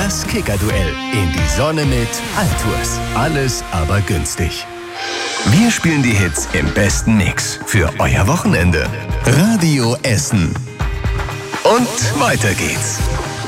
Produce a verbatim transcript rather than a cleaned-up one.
Das Kicker-Duell. In die Sonne mit Altours. Alles aber günstig. Wir spielen die Hits im besten Mix für euer Wochenende. Radio Essen. Und weiter geht's.